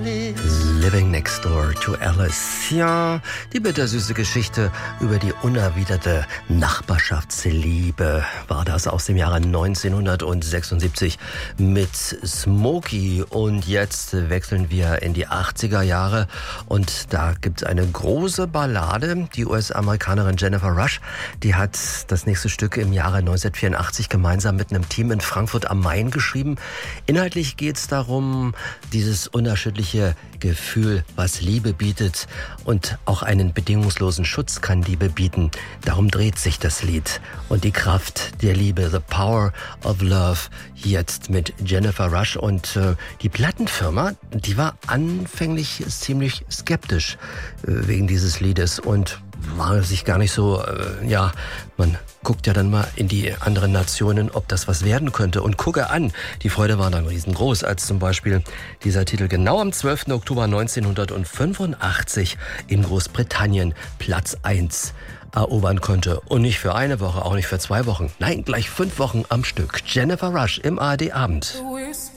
Living Next Door to Alice. Ja, die bittersüße Geschichte über die unerwiderte Nachbarschaftsliebe war das aus dem Jahre 1976 mit Smokey. Und jetzt wechseln wir in die 80er Jahre und da gibt es eine große Ballade. Die US-Amerikanerin Jennifer Rush, die hat das nächste Stück im Jahre 1984 gemeinsam mit einem Team in Frankfurt am Main geschrieben. Inhaltlich geht es darum, dieses unerschütterliche Gefühl, was Liebe bietet, und auch einen bedingungslosen Schutz kann Liebe bieten. Darum dreht sich das Lied. Und die Kraft der Liebe, The Power of Love, jetzt mit Jennifer Rush. Und die Plattenfirma, die war anfänglich ziemlich skeptisch wegen dieses Liedes und war sich gar nicht so, man guckt ja dann mal in die anderen Nationen, ob das was werden könnte. Und gucke an, die Freude war dann riesengroß, als zum Beispiel dieser Titel genau am 12. Oktober 1985 in Großbritannien Platz 1 erobern konnte. Und nicht für eine Woche, auch nicht für 2 Wochen. Nein, gleich 5 Wochen am Stück. Jennifer Rush im ARD Abend.